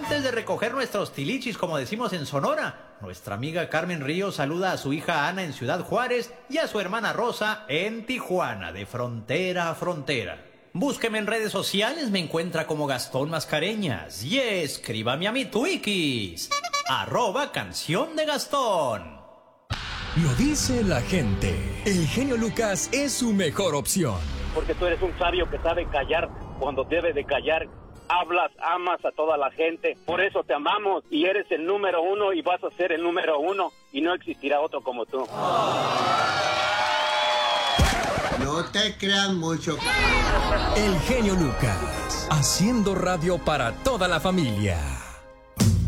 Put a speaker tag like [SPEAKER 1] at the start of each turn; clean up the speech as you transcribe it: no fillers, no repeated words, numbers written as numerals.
[SPEAKER 1] antes de recoger nuestros tilichis, como decimos en Sonora, nuestra amiga Carmen Ríos saluda a su hija Ana en Ciudad Juárez y a su hermana Rosa en Tijuana, de frontera a frontera. Búsqueme en redes sociales, me encuentra como Gastón Mascareñas. Y escríbame a mi Twikis, @canción de Gastón.
[SPEAKER 2] Lo dice la gente. El genio Lucas es su mejor opción.
[SPEAKER 3] Porque tú eres un sabio que sabe callar cuando debe de callar. Hablas, amas a toda la gente. Por eso te amamos y eres el número uno y vas a ser el número uno y no existirá otro como tú.
[SPEAKER 4] No te creas mucho.
[SPEAKER 2] El genio Lucas, haciendo radio para toda la familia.